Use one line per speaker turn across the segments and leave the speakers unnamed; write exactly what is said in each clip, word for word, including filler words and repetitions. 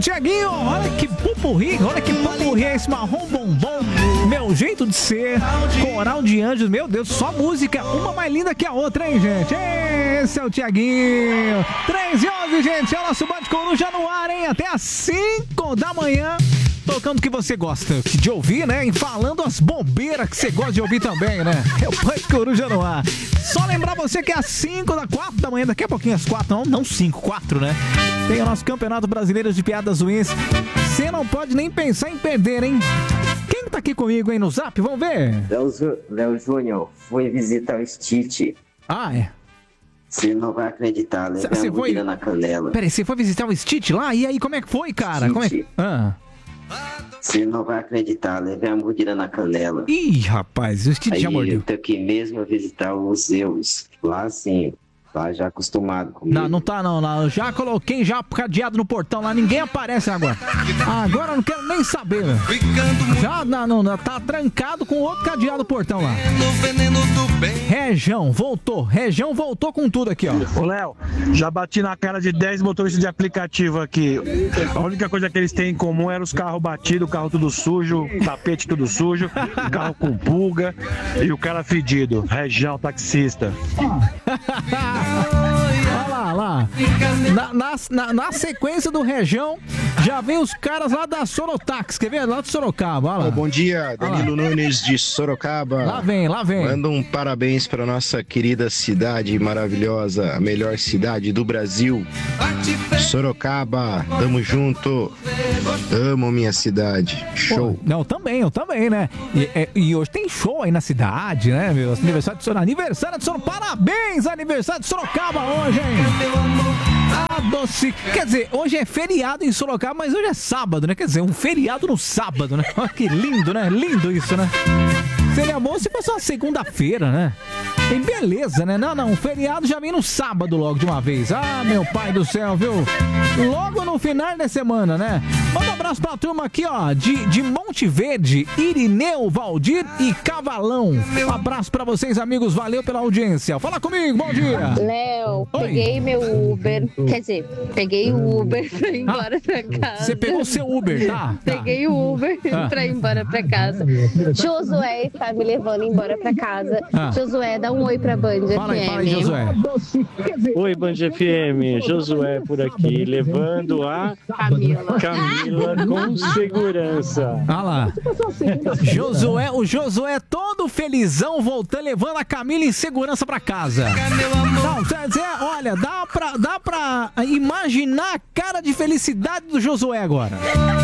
Tiaguinho, olha que pupurri, olha que pupurri é esse marrom bombom, meu jeito de ser, coral de anjos, meu Deus, só música, uma mais linda que a outra, hein, gente? Esse é o Tiaguinho. três e onze, gente, é o nosso Band Coruja no ar, hein? Até às cinco da manhã. Tocando o que você gosta de ouvir, né? E falando as bobeiras que você gosta de ouvir também, né? É o Band Coruja no ar. Só lembrar você que é às cinco da quatro da manhã, daqui a pouquinho às quatro, não, não cinco, quatro, né? Tem o nosso Campeonato Brasileiro de Piadas Ruins. Você não pode nem pensar em perder, hein? Quem tá aqui comigo aí no Zap? Vamos ver.
Léo Júnior, fui visitar o Stitch.
Ah, é?
Você não vai acreditar, né?
Você foi
na canela.
Peraí, você foi visitar o Stitch lá? E aí, como é que foi, cara? Como é que... Ah...
Você não vai acreditar, levei a mordida na canela.
Ih, rapaz, o Stitch já mordeu.
Eu tenho que mesmo visitar os Zeus. Lá sim, lá já acostumado comigo.
Não, não tá não, não. Eu já coloquei já cadeado no portão lá, ninguém aparece agora. Agora eu não quero nem saber, meu. Já não, não, não, tá trancado com outro cadeado no portão lá. Região, voltou. Região voltou com tudo aqui, ó.
Ô, Léo, já bati na cara de dez motoristas de aplicativo aqui. A única coisa que eles têm em comum era os carros batidos, o carro tudo sujo, tapete tudo sujo, carro com pulga e o cara fedido. Região, taxista.
Olha lá, lá. Na, na, na, na sequência do Região, já vem os caras lá da Sorotax, quer ver? Lá de Sorocaba, olha lá.
Oh, bom dia, Danilo Nunes de Sorocaba.
Lá vem, lá vem.
Manda um parabéns para nossa querida cidade maravilhosa, a melhor cidade do Brasil. Sorocaba, tamo junto. Amo minha cidade. Show.
Pô, não, também, eu também, né? E, é, e hoje tem show aí na cidade, né, meu? Aniversário de Sorocaba. Aniversário de Sorocaba. Parabéns, aniversário de Sorocaba hoje, hein? Ah, doce. Quer dizer, hoje é feriado em Sorocaba, mas hoje é sábado, né? Quer dizer, um feriado no sábado, né? Olha que lindo, né? Lindo isso, né? Seria bom se fosse uma segunda-feira, né? Tem beleza, né? Não, não, o feriado já vem no sábado logo de uma vez. Ah, meu pai do céu, viu? Logo no final da semana, né? Manda um abraço pra turma aqui, ó, de, de Monte Verde, Irineu, Valdir e Cavalão. Um abraço pra vocês, amigos, valeu pela audiência. Fala comigo, bom dia.
Léo, peguei meu Uber, quer dizer, peguei o Uber pra ir embora ah, pra casa.
Você pegou o seu Uber, tá?
Peguei o Uber
ah.
pra ir embora pra casa. Josué está me levando embora pra casa. Ah. Josué, dá um oi pra Band
fala
F M.
Aí, fala aí, Josué.
Oi, Band F M. Josué por aqui, levando a
Camila,
Camila com segurança.
Olha lá. Josué, o Josué todo felizão voltando, levando a Camila em segurança pra casa. Não, quer dizer, olha, dá pra, dá pra imaginar a cara de felicidade do Josué agora.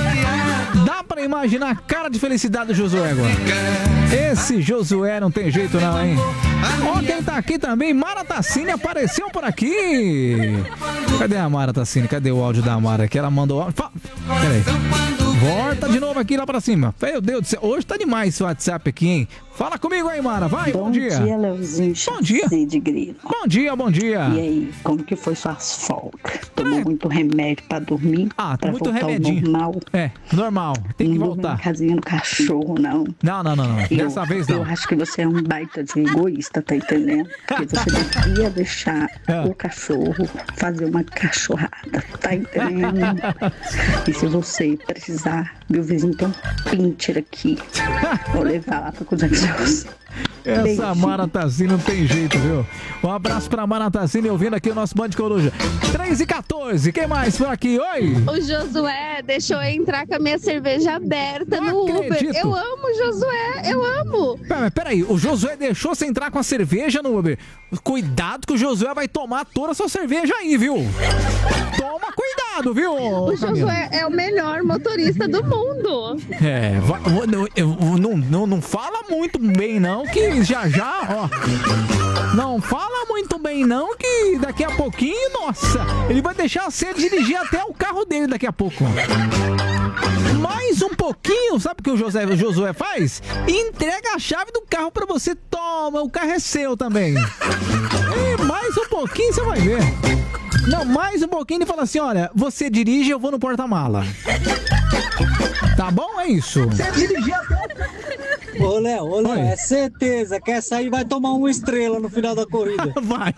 Dá pra imaginar a cara de felicidade do Josué agora. Esse Josué não tem jeito não, hein? Ó, quem tá aqui também, Mara Tassini apareceu por aqui. Cadê a Mara Tassini? Cadê o áudio da Mara aqui? Ela mandou áudio. Fa... Peraí. Volta de novo aqui lá pra cima. Meu Deus do céu, hoje tá demais esse WhatsApp aqui, hein? Fala comigo aí, Mara, vai, bom, bom dia.
Bom dia, Leozinho.
Bom dia.
De grilo.
Bom dia, bom dia.
E aí, como que foi suas folgas? Tomou é. muito remédio pra dormir?
Ah,
pra
muito
voltar
remedinho.
Ao normal?
É, normal, tem
não
que voltar.
Não casinha no cachorro, não.
Não, não, não, não.
Eu,
dessa vez não.
Eu acho que você é um baita de egoísta, tá entendendo? Porque você devia deixar é. o cachorro fazer uma cachorrada, tá entendendo? E se você precisar, meu vizinho tem um pincher aqui. Vou levar lá pra cuidar dos seus.
Essa
Beijinho.
Mara Tassini não tem jeito, viu? Um abraço pra Mara Tassini ouvindo aqui o nosso Band Coruja. três e quatorze, quem mais por aqui? Oi!
O Josué deixou eu entrar com a minha cerveja aberta
não
no
acredito.
Uber. Eu amo o Josué, eu amo!
Pera, peraí, o Josué deixou você entrar com a cerveja no Uber. Cuidado que o Josué vai tomar toda a sua cerveja aí, viu? Toma cuidado, viu?
O Josué é o melhor motorista do mundo.
É, não, não, não, não fala muito bem não, que já já, ó, não fala muito bem não, que daqui a pouquinho, nossa, ele vai deixar você dirigir até o carro dele daqui a pouco. Mais um pouquinho, sabe o que o José, o Josué faz? Entrega a chave do carro pra você, toma, o carro é seu também. E mais um pouquinho você vai ver. Não, mais um pouquinho ele fala assim, olha, você dirige, eu vou no porta-mala. Tá bom? É isso. Você dirigir até...
Ô, Léo, ô, Léo, é certeza que essa aí vai tomar uma estrela no final da corrida.
Vai.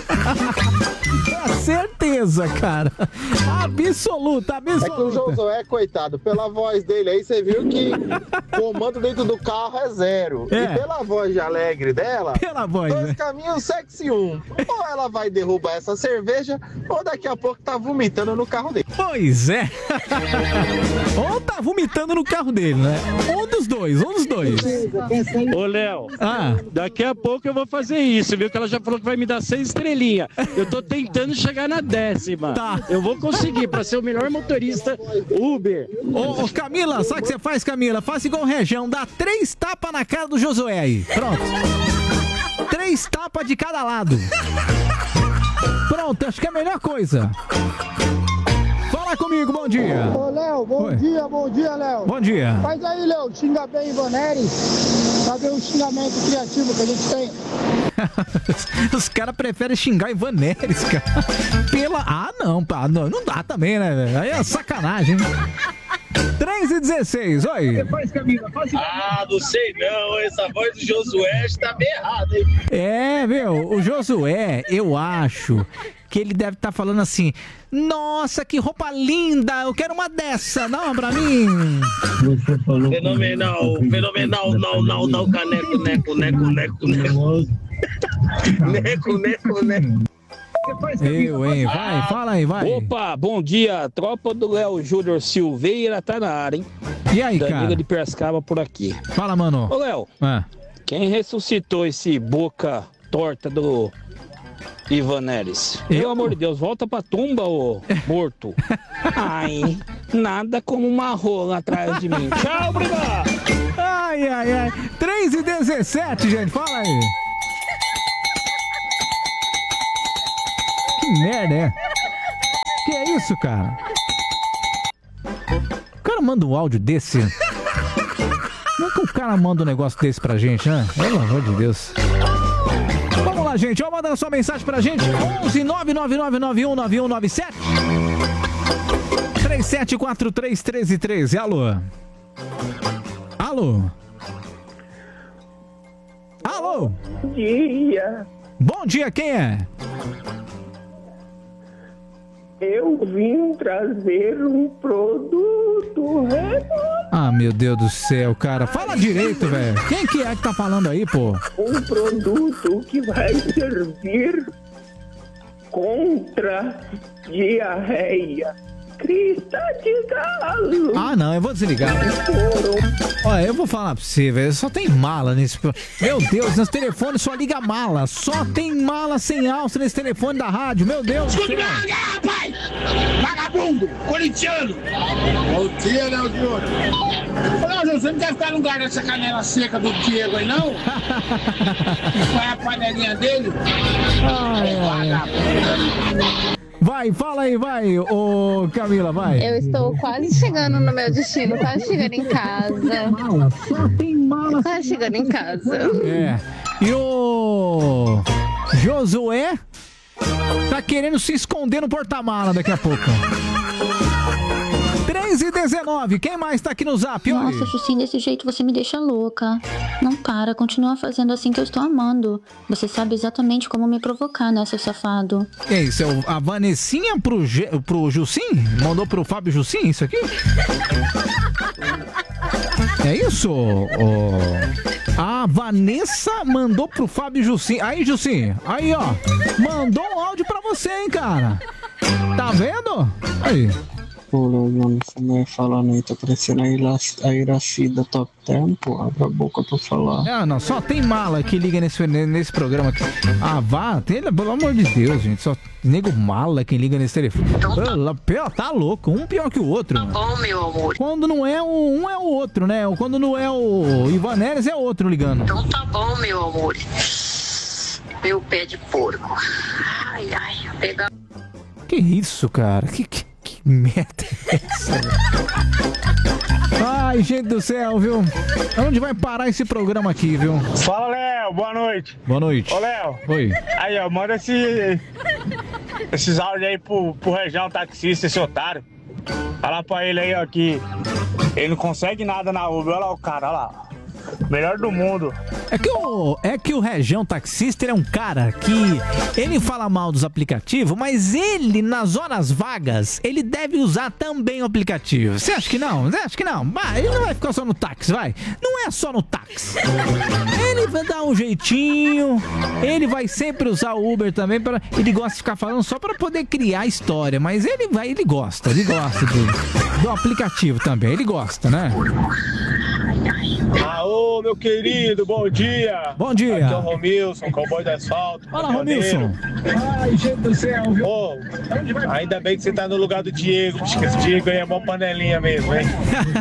É certeza, cara. Absoluta, absoluta.
É que o Josué, coitado, pela voz dele aí, você viu que o comando dentro do carro é zero.
É.
E pela voz de alegre dela,
pela voz,
dois
né?
caminhos sexy um. Ou ela vai derrubar essa cerveja, ou daqui a pouco tá vomitando no carro dele.
Pois é. Ou tá vomitando no carro dele, né? Um dos dois, um dos dois.
Ô, Léo,
ah.
daqui a pouco eu vou fazer isso, viu? Que ela já falou que vai me dar seis estrelinhas. Eu tô tentando chegar na décima.
Tá.
Eu vou conseguir pra ser o melhor motorista Uber.
Ô, ô, Camila, sabe o que você faz, Camila? Faça igual o Região, dá três tapas na cara do Josué aí. Pronto. Três tapas de cada lado. Pronto, acho que é a melhor coisa. Fala comigo, bom dia.
Ô, Léo, bom
Oi.
dia, bom dia, Léo.
Bom dia.
Faz aí, Léo, xinga bem Ivaneres. Cadê o xingamento criativo que a gente tem?
Os caras preferem xingar Ivaneres, cara. Pela... Ah, não, pá, não, não dá também, né, velho? Aí é sacanagem. três e dezesseis, oi.
Ah, não sei não, essa voz do Josué está bem errada, hein?
É, viu, o Josué, eu acho que ele deve estar tá falando assim: nossa, que roupa linda, eu quero uma dessa, não, pra mim.
Fenomenal, fenomenal, não, não, não, caneco, neco, neco, neco, neco. Neco, neco, neco.
Eu, hein, vai, fala aí, vai.
Opa, bom dia, tropa do Léo Júnior Silveira tá na área, hein?
E aí,
Danilo
cara?
de Piracicaba por aqui.
Fala, mano.
Ô, Léo,
ah.
quem ressuscitou esse boca torta do Ivaneres? Pelo amor de Deus, volta pra tumba, ô morto. Ai, nada como uma rola atrás de mim. Tchau, obrigado.
Ai, ai, ai. três e dezessete, gente, fala aí. Que merda, é? Que é isso, cara? O cara manda um áudio desse. Como é que o cara manda um negócio desse pra gente, né? Pelo amor de Deus. Vamos lá, gente. Ó, mandando sua mensagem pra gente. onze nove nove nove nove um nove um nove sete três sete quatro três um três um três. Alô? Alô? Alô?
Bom dia.
Bom dia, quem é?
Eu vim trazer um produto remoto.
Ah, meu Deus do céu, cara. Fala direito, velho. Quem que é que tá falando aí, pô?
Um produto que vai servir contra diarreia. Crista de galo.
Ah, não, eu vou desligar. Olha, eu vou falar pra você, velho. Só tem mala nesse... Meu Deus, nesse telefone só liga mala. Só tem mala sem alça nesse telefone da rádio. Meu Deus do céu.
Rapaz! Vagabundo! Corintiano! Bom dia, Léo Júnior! Ô, Léo Júnior, você não quer ficar no lugar dessa canela seca do Diego aí, não? Vai a panelinha dele?
Ai, ai. Vai, fala aí, vai, ô Camila, vai.
Eu estou quase chegando no meu destino, quase chegando em casa. Quase chegando em casa.
É. E o Josué tá querendo se esconder no porta-mala daqui a pouco. três e dezenove, quem mais tá aqui no zap?
Nossa,
Oi.
Jussim, desse jeito você me deixa louca. Não para, continua fazendo assim que eu estou amando. Você sabe exatamente como me provocar, né, seu safado?
Que é isso? A Vanessinha pro, G... pro Jussim? Mandou pro Fábio Jussim isso aqui? É isso? Oh. A Vanessa mandou pro Fábio Jussim. Aí, Jussim, aí, ó. Mandou um áudio pra você, hein, cara. Tá vendo? Aí.
Pô, Leonardo, essa mulher falando aí, tá parecendo a, Ira, a Iraci da Top Term, pô, abre a boca pra falar.
Ah, não, só tem mala que liga nesse, nesse programa aqui. Ah, vá, tem, pelo amor de Deus, gente, só nego mala quem liga nesse telefone. Pela, pela, tá louco, um pior que o outro. Tá
bom, meu amor.
Quando não é um, um é o outro, né? Quando não é o Ivaneres, é outro ligando.
Então tá bom, meu amor. Meu pé de porco. Ai, ai, pegar.
Que isso, cara? Que, que, que merda é essa? Ai, gente do céu, viu? Onde vai parar esse programa aqui, viu?
Fala, Léo, boa noite.
Boa noite.
Ô, Léo.
Oi.
Aí, ó, manda esse, esses áudios aí pro, pro Região Taxista, esse otário. Fala pra ele aí, ó, que ele não consegue nada na Uber. Olha lá o cara, olha lá.
Melhor do mundo.
É que o, é que o Região Taxista, ele é um cara que ele fala mal dos aplicativos, mas ele, nas horas vagas, ele deve usar também o aplicativo. Você acha que não? Você acha que não? Vai, ele não vai ficar só no táxi, vai. Não é só no táxi. Ele vai dar um jeitinho, ele vai sempre usar o Uber também, pra, ele gosta de ficar falando só para poder criar história, mas ele vai, ele gosta, ele gosta do, do aplicativo também, ele gosta, né?
Aô, meu querido, bom dia.
Bom dia.
Aqui é o Romilson, cowboy do asfalto.
Fala, Romilson.
Ai, gente do céu, viu? Ô, ainda bem que você tá no lugar do Diego, porque esse Diego aí é mó panelinha mesmo, hein?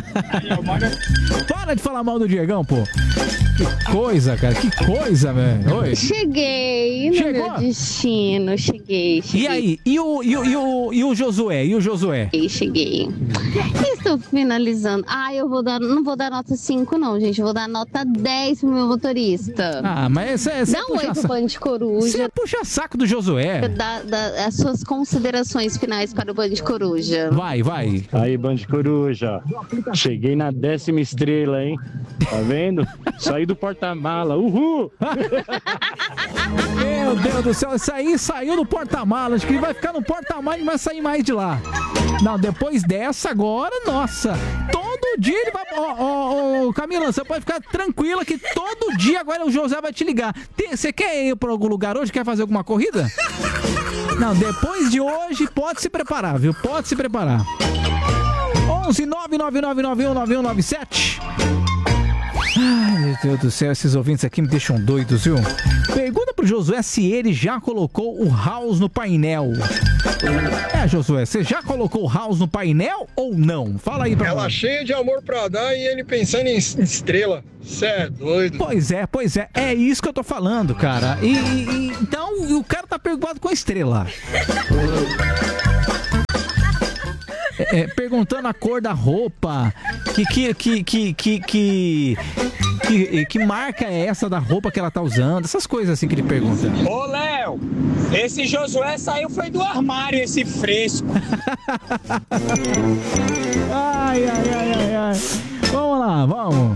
Para de falar mal do Diegão, pô. Que coisa, cara, que coisa, velho. Oi.
Cheguei no
Chegou?
meu destino, cheguei, cheguei.
E aí, e o, e, o, e, o, e o Josué? E o Josué?
Cheguei, cheguei. Estou finalizando. Ah, eu vou dar, não vou dar nota cinco não, gente. Eu vou dar nota dez pro meu motorista.
Ah, mas você...
Dá um oi pro Band Coruja.
Você puxa saco do Josué.
Dá, dá as suas considerações finais para o Band Coruja.
Vai, vai.
Aí, Band Coruja. Cheguei na décima estrela, hein? Tá vendo? Saí do porta-mala. Uhul!
Meu Deus do céu, isso aí saiu do porta-mala. Acho que ele vai ficar no porta-mala e não vai sair mais de lá. Não, depois dessa agora, nossa. Todo dia ele vai... Ó, ó, ó, Camila, você pode ficar tranquila que todo dia agora o José vai te ligar. Tem- Você quer ir pra algum lugar hoje? Quer fazer alguma corrida? Não, depois de hoje, pode se preparar, viu? Pode se preparar. onze nove nove nove nove um nove um nove sete. Ai, meu Deus do céu, esses ouvintes aqui me deixam doidos, viu? Pergunta pro Josué se ele já colocou o house no painel. É, Josué, você já colocou o house no painel ou não? Fala aí pra
Ela
nós.
cheia de amor pra dar e ele pensando em estrela. Cê é doido.
Pois é, pois é, é isso que eu tô falando, cara. E, e- e- então o cara tá preocupado com a estrela. É, é, perguntando a cor da roupa, que que, que, que, que, que, que, que marca é essa da roupa que ela tá usando, essas coisas assim que ele pergunta.
Ô, Léo, esse Josué saiu foi do armário, esse fresco.
Ai, ai, ai, ai, ai. Vamos lá, vamos.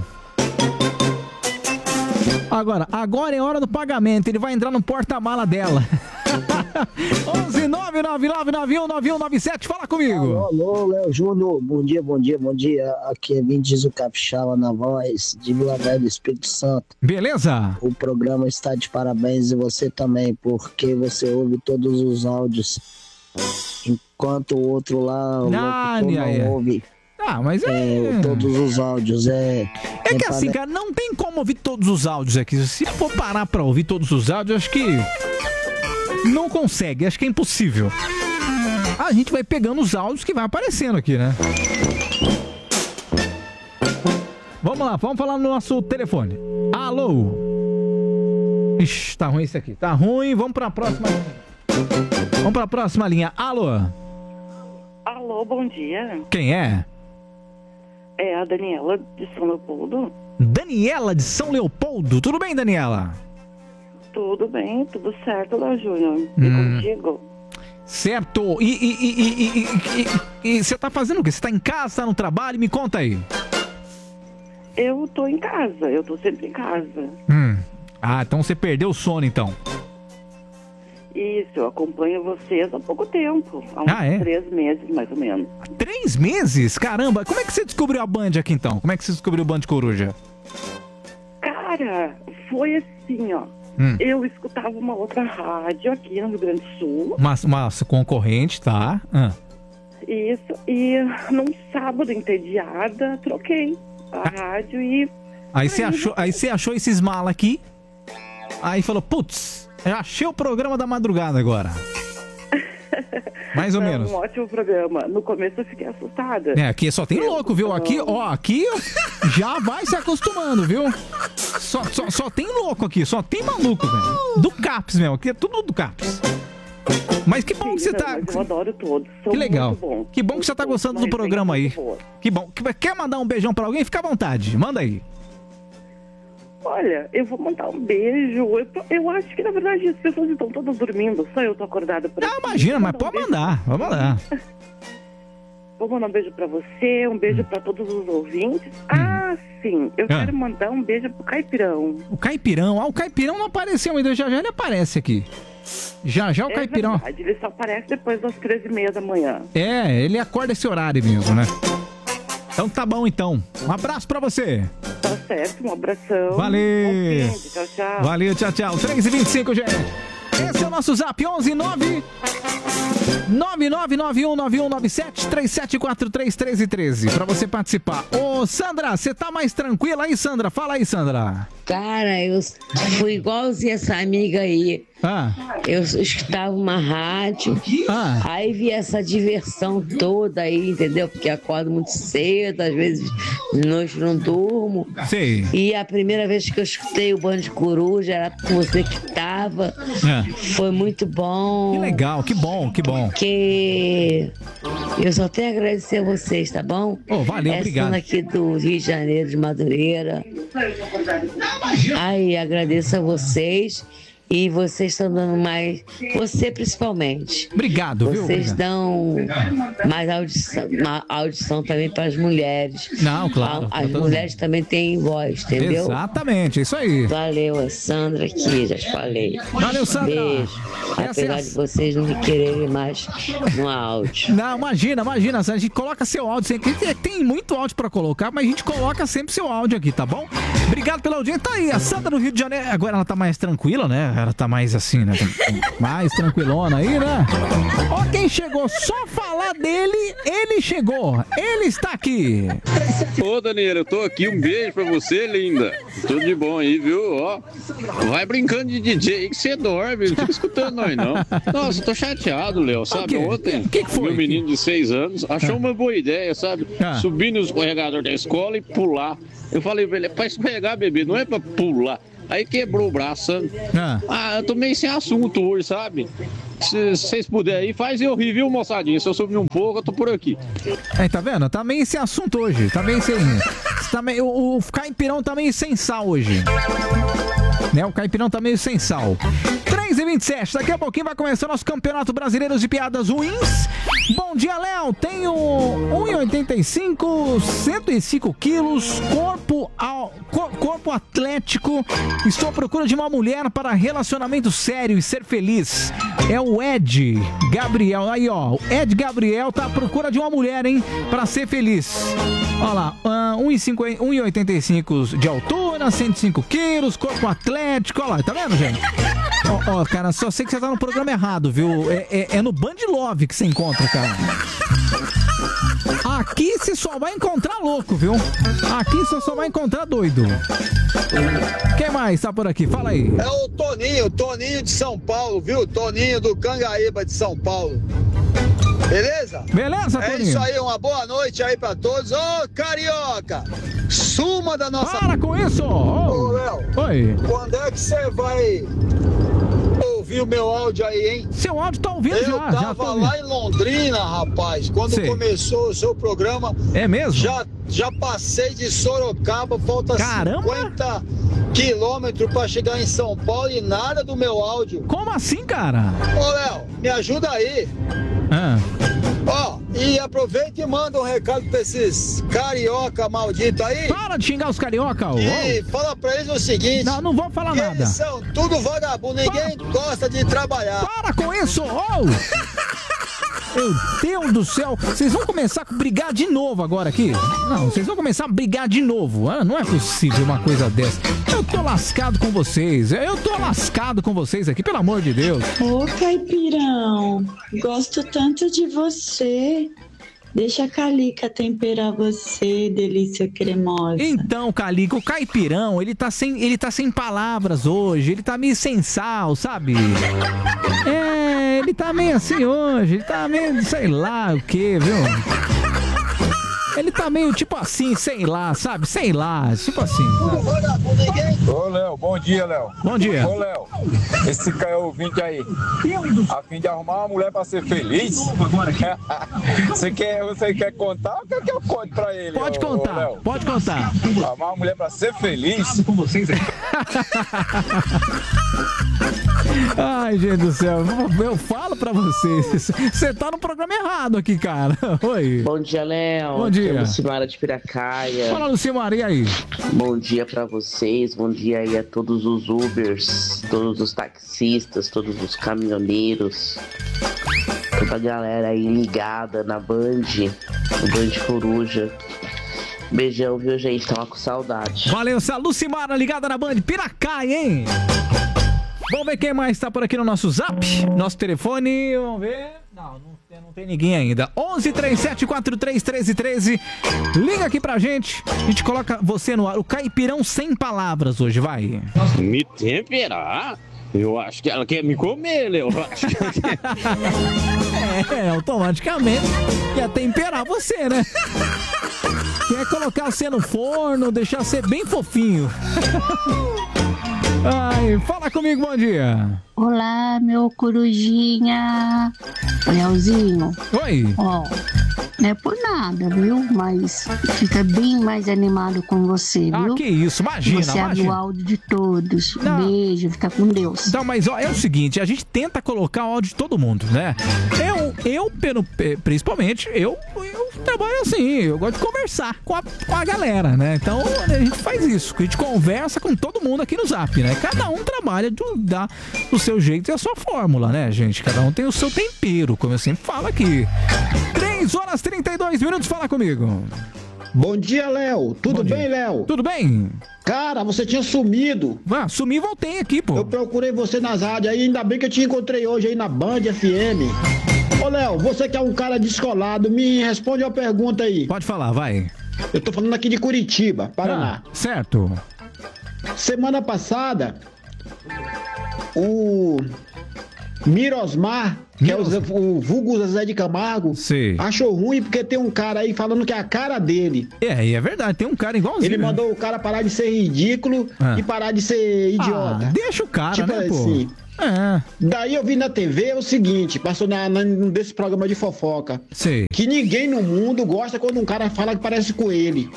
Agora, agora é hora do pagamento. Ele vai entrar no porta-mala dela. onze nove nove nove nove um nove um nove sete, fala comigo.
Alô, alô, Léo Júnior. Bom dia, bom dia, bom dia. Aqui é Vindes o Capixaba na voz de Vila Velha, Espírito Santo.
Beleza?
O programa está de parabéns e você também, porque você ouve todos os áudios, enquanto o outro lá, o
Ah,
locutor
é, é.
não ouve.
Ah, mas é...
É, todos os áudios, é...
É que
é
assim,
para-
cara, não tem como ouvir todos os áudios aqui. Se for parar pra ouvir todos os áudios, acho que não consegue, acho que é impossível. A gente vai pegando os áudios que vai aparecendo aqui, né? Vamos lá, vamos falar no nosso telefone. Alô? Ixi, tá ruim isso aqui. Tá ruim, vamos pra próxima linha. Vamos pra próxima linha. Alô?
Alô, bom dia.
Quem é?
É a Daniela de São Leopoldo.
Daniela de São Leopoldo. Tudo bem, Daniela?
Tudo bem, tudo certo, Léo Júnior. E
Hum.
contigo?
Certo. E, e, e, e, e, e- e você tá fazendo o quê? Você tá em casa, tá no trabalho? Me conta aí.
Eu tô em casa, eu tô sempre em casa.
Hum. Ah, então você perdeu o sono, então.
Isso, eu acompanho vocês há pouco tempo. Há uns
Ah, é?
três meses, mais ou menos.
Três meses? Caramba, como é que você descobriu a Band aqui, então? Como é que você descobriu o Band Coruja?
Cara, foi assim, ó.
Hum.
Eu escutava uma outra rádio aqui no Rio Grande do Sul.
Uma, uma concorrente, tá? Ah.
Isso, e num sábado entediada, troquei a rádio e
Aí você achou, aí você achou esses malas aqui, aí falou, putz, eu achei o programa da madrugada agora. Mais ou
Não,
menos.
um ótimo programa. No começo eu fiquei assustada.
É, aqui só tem louco, viu? Aqui, ó, aqui já vai se acostumando, viu? Só, só, só tem louco aqui, só tem maluco, velho. Do CAPS mesmo, aqui é tudo do CAPS. Mas que bom que você
Não,
tá...
mas eu adoro todos. São
Que legal.
muito bons.
Que bom que você tá gostando do programa aí. Que bom. Quer mandar um beijão pra alguém? Fica à vontade, manda aí.
Olha, eu vou mandar um beijo. Eu, tô- eu acho que, na verdade, as pessoas estão todas dormindo. Só eu tô acordada por aqui.
Ah, imagina, mas pode mandar. Vamos mandar.
Vou mandar um beijo pra você, um beijo pra todos os ouvintes. Ah, assim, eu
Ah.
quero mandar um beijo pro Caipirão.
O Caipirão, ah, o Caipirão não apareceu ainda, já já ele aparece aqui. Já já o
É
Caipirão.
verdade, ele só aparece depois das treze e meia da manhã.
É, ele acorda esse horário mesmo, né? Então tá bom, então. Um abraço pra você.
Tá certo, um abração.
Valeu.
Bom fim de- Tchau, tchau.
Valeu, tchau, tchau. três e vinte e cinco, gente. Esse é o nosso zap, onze nove nove nove nove um nove um nove sete três sete quatro três três e treze pra você participar. Ô, Sandra, você tá mais tranquila aí, Sandra? Fala aí, Sandra.
Cara, eu fui igualzinha essa amiga aí.
Ah.
Eu escutava uma rádio,
Ah.
aí vi essa diversão toda aí, entendeu? Porque acordo muito cedo, às vezes de noite não durmo.
Sei.
E a primeira vez que eu escutei o Bando de Coruja era com você que tava.
É.
Foi muito bom.
Que legal, que bom, que bom.
Porque eu só tenho a agradecer a vocês, tá bom?
Oh, valeu,
é
obrigado.
Sandra aqui do Rio de Janeiro, de Madureira. Ai, agradeço a vocês. E vocês estão dando mais. Você principalmente.
Obrigado, viu?
Vocês
Obrigado.
dão mais audição, uma audição também para as mulheres.
Não, claro.
As
Tá
mulheres também têm voz, entendeu?
Exatamente, isso aí.
Valeu, é Sandra aqui, já te falei.
Valeu, Sandra.
Beijo.
Essa
Apesar
é a-
de vocês não me quererem mais no áudio.
Não, imagina, imagina. A gente coloca seu áudio sempre. Tem- Tem muito áudio pra colocar, mas a gente coloca sempre seu áudio aqui, tá bom? Obrigado pela audiência. Tá aí, a Sandra do Rio de Janeiro. Agora ela tá mais tranquila, né? Ela tá mais assim, né? Mais tranquilona aí, né? Ó, quem chegou, só falar dele, ele chegou. Ele está aqui.
Ô, Daniela, eu tô aqui, um beijo pra você, linda. Tudo de bom aí, viu? Ó, vai brincando de D J aí que você dorme, não fica escutando nós, não. Nossa, eu tô chateado, Léo, sabe? Ontem,
que que foi?
meu menino de seis anos achou uma boa ideia, sabe?
Ah.
Subir no escorregador da escola e pular. Eu falei pra ele, é pra escorregar, bebê, não é pra pular. Aí quebrou o braço, sabe?
Ah.
Ah, eu tô meio sem assunto hoje, sabe? Se vocês puderem aí, faz eu rir, viu, moçadinha? Se eu subir um pouco, eu tô por aqui.
Aí, tá vendo? Tá meio sem assunto hoje. Tá meio sem. Tá meio, o, o Caipirão tá meio sem sal hoje. Né? O Caipirão tá meio sem sal. três e vinte e sete, daqui a pouquinho vai começar o nosso Campeonato Brasileiro de Piadas Ruins. Bom dia, Léo. Tenho um e oitenta e cinco, cento e cinco quilos, corpo, ao, cor- corpo atlético. Estou à procura de uma mulher para relacionamento sério e ser feliz. É o Ed Gabriel. Aí, ó. O Ed Gabriel tá à procura de uma mulher, hein? Para ser feliz. Olha lá. Uh, um e oitenta e cinco de altura, cento e cinco quilos, corpo atlético. Olha lá. Tá vendo, gente? Ó, ó, cara, só sei que você tá no programa errado, viu? É, é, é no Band Love que você encontra, cara. Aqui você só vai encontrar louco, viu? Aqui você só vai encontrar doido. Quem mais tá por aqui? Fala aí.
É o Toninho, Toninho de São Paulo, viu? Toninho do Cangaíba de São Paulo. Beleza?
Beleza,
É
Toninho?
isso aí, uma boa noite aí pra todos. Ô, carioca! Suma da nossa...
Para com isso!
Ô, Léo.
Oi.
Quando é que você vai ouvir o meu áudio aí, hein?
Seu áudio tá ouvindo
Eu
já, já
tava
tô ouvindo.
lá em Londrina, rapaz, quando
Sei.
começou o seu programa.
É mesmo?
Já, já passei de Sorocaba, falta
Caramba!
cinquenta quilômetros pra chegar em São Paulo e nada do meu áudio.
Como assim, cara?
Ô, Léo, me ajuda aí.
Ah.
Ó, e aproveita e manda um recado pra esses carioca maldito aí.
Para de xingar os carioca, ô.
E fala pra eles o seguinte.
Não, não vou falar
que
nada.
Eles são tudo vagabundo, ninguém gosta de trabalhar.
Para com isso! Oh! Meu Deus do céu! Vocês vão começar a brigar de novo agora aqui? Não, vocês vão começar a brigar de novo. Ah, não é possível uma coisa dessa. Eu tô lascado com vocês. Eu tô lascado com vocês aqui, pelo amor de Deus.
Ô, Caipirão, gosto tanto de você. Deixa a Calica temperar você, delícia cremosa.
Então, Calica, o Caipirão, ele tá sem, ele tá sem palavras hoje. Ele tá meio sem sal, sabe? É, ele tá meio assim hoje. Ele tá meio, sei lá o que, viu? Ele tá meio tipo assim, sei lá, sabe? Sei lá, tipo assim.
Ô, Léo, bom dia, Léo.
Bom dia.
Ô, Léo, esse cara ouvinte aí, a fim de arrumar uma mulher pra ser feliz? Você quer, você quer contar ou quer que eu conte pra ele?
Pode
ô,
contar,
ô, Léo?
pode contar.
Arrumar uma mulher pra ser feliz?
Ai, gente do céu, eu falo pra vocês, você tá no programa errado aqui, cara. Oi.
Bom dia, Léo.
Bom dia.
Aqui é Lucimara de Piracaia.
Fala, Lucimara, e aí?
Bom dia pra vocês, bom dia aí a todos os Ubers, todos os taxistas, todos os caminhoneiros, toda a galera aí ligada na Band, no Band Coruja. Beijão, viu, gente? Tava com saudade.
Valeu, essa Lucimara ligada na Band Piracaia, hein? Vamos ver quem mais tá por aqui no nosso zap, nosso telefone, vamos ver. Não, não tem, não tem ninguém ainda. onze, trinta e sete, quarenta e três, treze, treze. Liga aqui pra gente. A gente coloca você no ar. O caipirão sem palavras hoje, vai.
Me temperar? Eu acho que ela quer me comer, Léo. Eu acho que ela quer...
É, automaticamente quer temperar você, né? Quer colocar você no forno, deixar você bem fofinho. Ai, fala comigo, bom dia.
Olá, meu corujinha. Leozinho.
Oi.
Ó, não é por nada, viu? Mas fica bem mais animado com você, viu?
Ah, que isso, imagina,
Você abre
imagina.
o áudio de todos.
Não.
Beijo, fica com Deus.
Não, mas ó, é o seguinte, a gente tenta colocar o áudio de todo mundo, né? Eu, eu pelo, principalmente, eu, eu trabalho assim, eu gosto de conversar com a, com a galera, né? Então a gente faz isso, a gente conversa com todo mundo aqui no Zap, né? Cada um trabalha do, da, do seu jeito e a sua fórmula, né, gente? Cada um tem o seu tempero, como eu sempre falo aqui. três horas e trinta e dois minutos, fala comigo.
Bom dia, Léo. Tudo
Bom dia.
bem, Léo?
Tudo bem?
Cara, você tinha sumido.
Ah, sumi e voltei aqui, pô.
Eu procurei você nas rádios aí, ainda bem que eu te encontrei hoje aí na Band F M. Ô, Léo, você que é um cara descolado, me responde uma pergunta aí.
Pode falar, vai.
Eu tô falando aqui de Curitiba, Paraná.
Ah, certo.
Semana passada, o Mirosmar, que é o, o vulgo Zezé de Camargo,
Sim.
achou ruim porque tem um cara aí falando que é a cara dele.
É, e é verdade, tem um cara igualzinho.
Ele mandou o cara parar de ser ridículo
Ah.
e parar de ser idiota.
Ah, deixa o cara,
tipo
né, pô?
assim.
É.
Daí eu vi na T V o seguinte, passou na, na, num desse programa de fofoca.
Sim.
Que ninguém no mundo gosta quando um cara fala que parece com ele.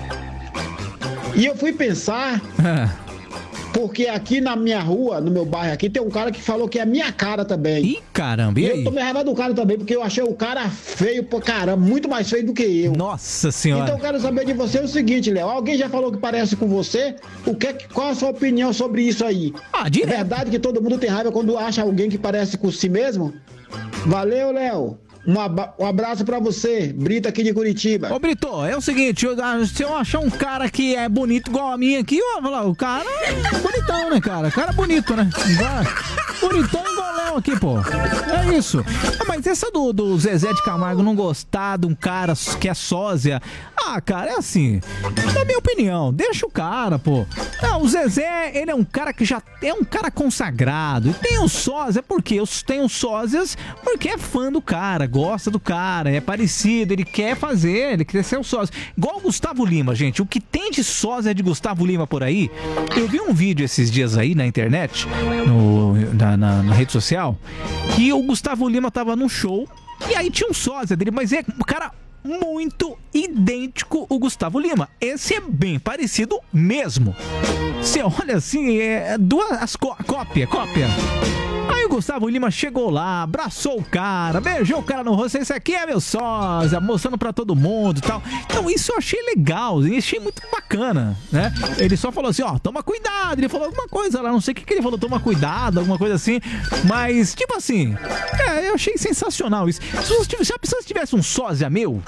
E eu fui pensar, porque aqui na minha rua, no meu bairro aqui, tem um cara que falou que é a minha cara também.
Ih, caramba, e
E
aí?
eu tô me raiva do cara também, porque eu achei o cara feio pra caramba, muito mais feio do que eu.
Nossa senhora.
Então eu quero saber de você o seguinte, Léo. Alguém já falou que parece com você? O que, qual a sua opinião sobre isso aí?
Ah, direto.
É verdade que todo mundo tem raiva quando acha alguém que parece com si mesmo? Valeu, Léo. Um aba- um abraço pra você, Brito aqui de Curitiba.
Ô, Brito, é o seguinte, eu- ah, se eu achar um cara que é bonito igual a mim aqui, eu vou falar, o cara é bonitão, né, cara? O cara é bonito, né? Igual- Bonitão igual o Léo aqui, pô. É isso. Ah, mas essa do, do Zezé de Camargo não gostar de um cara que é sósia, ah, cara, é assim, na minha opinião, deixa o cara, pô. Não, o Zezé, ele é um cara que já é um cara consagrado. E tem o sósia, por quê? Tem os sósias porque é fã do cara, gosta do cara, é parecido, ele quer fazer, ele quer ser o sósia. Igual o Gustavo Lima, gente. O que tem de sósia de Gustavo Lima por aí? Eu vi um vídeo esses dias aí na internet, no, na, na, na rede social, que o Gustavo Lima tava num show e aí tinha um sósia dele, mas é um cara muito idêntico o Gustavo Lima. Esse é bem parecido mesmo. Você olha assim, é duas có- cópia, cópia. Aí o Gustavo Lima chegou lá, abraçou o cara, beijou o cara no rosto, esse aqui é meu sósia, mostrando pra todo mundo e tal. Então isso eu achei legal, eu achei muito bacana, né? Ele só falou assim, ó, toma cuidado, ele falou alguma coisa lá, não sei o que que ele falou, toma cuidado, alguma coisa assim, mas tipo assim, é, eu achei sensacional isso. Se você tivesse, já pensou se tivesse um sósia meu?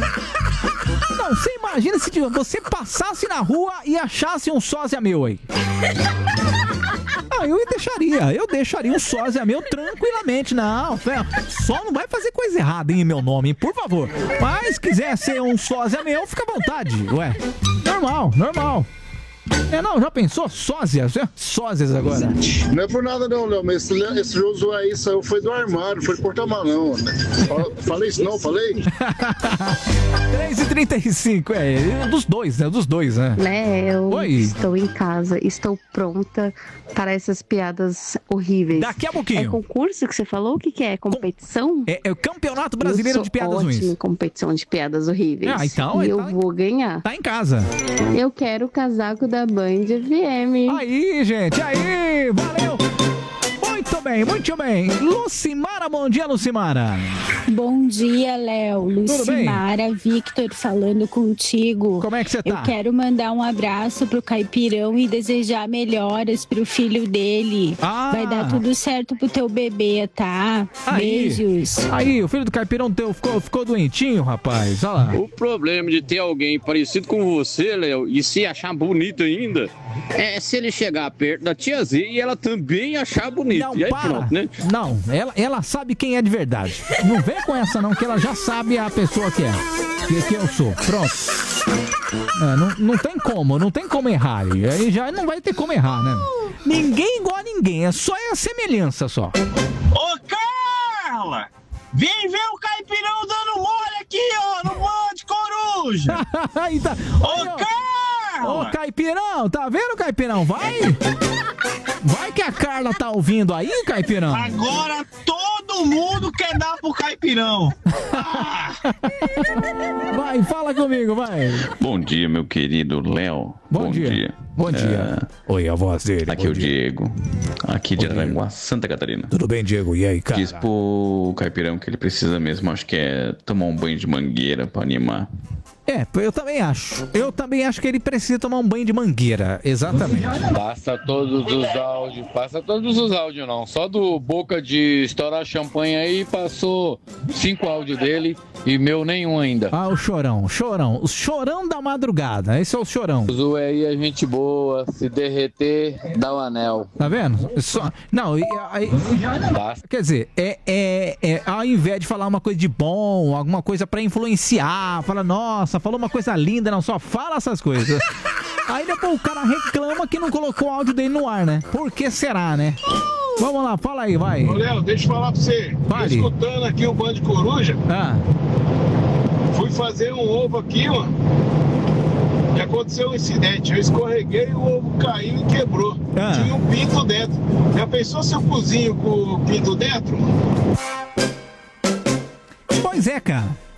Não, você imagina se você passasse na rua e achasse um sósia meu aí. Ah, eu deixaria, eu deixaria um sósia meu tranquilamente. Não, fé, só não vai fazer coisa errada em meu nome, por favor. Mas quiser ser um sósia meu, fica à vontade, ué. Normal, normal. É, não, já pensou? Sósias, né? Sósias agora.
Não é por nada não, Léo, mas esse, esse Josué aí saiu, foi do armário, foi do porta-malão. Falei isso não, falei?
três e trinta e cinco, é, dos dois, né? Dos dois, né?
Léo,
Oi.
estou em casa, estou pronta para essas piadas horríveis.
Daqui a pouquinho.
É concurso que você falou? O que, que é? Competição?
É, é o Campeonato Brasileiro
Eu
de Piadas
sou
Ruins.
ótima em competição de piadas horríveis.
Ah, então,
e eu
então-
vou ganhar.
Tá em casa.
Eu quero o casaco da Band F M.
Aí, gente, aí, valeu! Muito bem, muito bem. Lucimara, bom dia, Lucimara.
Bom dia, Léo. Lucimara, Victor falando contigo.
Como é que você tá?
Eu quero mandar um abraço pro Caipirão e desejar melhoras pro filho dele.
Ah.
Vai dar tudo certo pro teu bebê, tá?
Aí.
Beijos.
Aí, o filho do Caipirão teu ficou, ficou doentinho, rapaz. Olha lá.
O problema de ter alguém parecido com você, Léo, e se achar bonito ainda, é se ele chegar perto da tia Z e ela também achar bonito.
Não,
e aí
para.
pronto, né?
Não, ela, ela sabe quem é de verdade. Não vem com essa não, que ela já sabe a pessoa que é. Que, que eu sou. Pronto. É, não, não tem como, não tem como errar. E aí já não vai ter como errar, né? Ninguém igual a ninguém, é só a semelhança só.
Ô, Carla! Vem ver o Caipirão dando mole aqui, ó, no Bande Coruja!
Aí tá.
Ô, Carla!
Ô, Caipirão, tá vendo, Caipirão? Vai! Vai que a Carla tá ouvindo aí, Caipirão?
Agora todo mundo quer dar pro Caipirão!
Vai, fala comigo, vai!
Bom dia, meu querido Léo.
Bom,
Bom
dia.
dia.
Bom dia.
É,
Oi, a voz dele.
Aqui
Bom
é o
dia.
Diego, aqui de Aranguá, Santa Catarina.
Tudo bem, Diego? E aí, cara?
Diz pro Caipirão que ele precisa mesmo, acho que é tomar um banho de mangueira pra animar.
É, eu também acho. Eu também acho que ele precisa tomar um banho de mangueira. Exatamente.
Passa todos os áudios, passa todos os áudios não, só do Boca de estourar champanhe aí passou cinco áudios dele e meu nenhum ainda.
Ah, o chorão, chorão, o chorão da madrugada, esse é o chorão.
O Zu aí é gente boa, se derreter, dá o anel.
Tá vendo? Só, não, e, aí, quer dizer, é, é, é, ao invés de falar uma coisa de bom, alguma coisa pra influenciar, fala, nossa, falou uma coisa linda, não, só fala essas coisas. Aí depois o cara reclama que não colocou o áudio dele no ar, né? Por que será, né? Vamos lá, fala aí, vai.
Ô, Léo, deixa eu falar pra você.
Fale.
Escutando aqui o Bande Coruja,
Ah,
fui fazer um ovo aqui, ó. E aconteceu um incidente. Eu escorreguei, o ovo caiu e quebrou.
Ah.
Tinha um pinto dentro. Já pensou se eu cozinho com o pinto dentro?
pois é, cara.